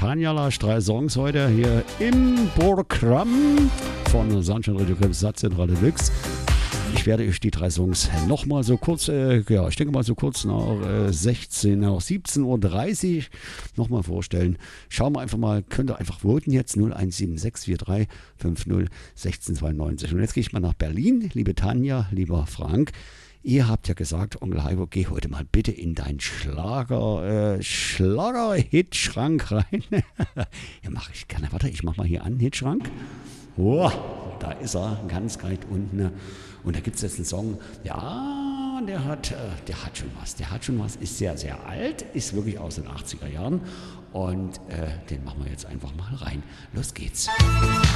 Tanja Lasch, 3 Songs heute hier im Programm von Sunshine Radio Club Satzzentrale Deluxe. Ich werde euch die 3 Songs nochmal so kurz, ich denke mal so kurz nach 17:30 Uhr nochmal vorstellen. Schauen wir einfach mal, könnt ihr einfach voten jetzt 017643 50 1692. Und jetzt gehe ich mal nach Berlin, liebe Tanja, lieber Frank. Ihr habt ja gesagt, Onkel Heiko, geh heute mal bitte in deinen Schlager-Hit-Schrank rein. Ja, mache ich gerne. Warte, ich mache mal hier an, Hitschrank. Oh, da ist er, ganz weit unten. Und da gibt es jetzt einen Song, ja, der hat schon was. Der hat schon was, ist sehr, sehr alt, ist wirklich aus den 80er Jahren. Und den machen wir jetzt einfach mal rein. Los geht's.